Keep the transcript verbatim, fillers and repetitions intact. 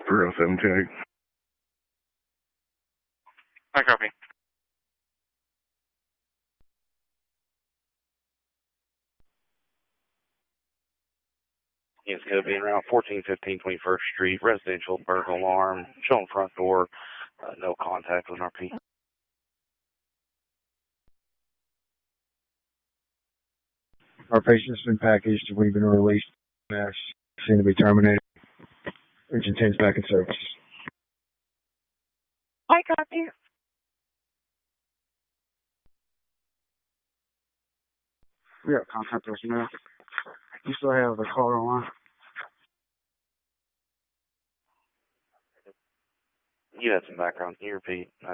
three oh seven two eight. I copy. It's going to be around fourteen fifteen twenty-first Street, residential, burglar alarm, showing front door, uh, no contact with R P. Our patient's been packaged. We've been released. Mass seem to be terminated. Region ten's back in service. I copy. We have contact personnel. You still have the caller on? You had some background. Can you repeat?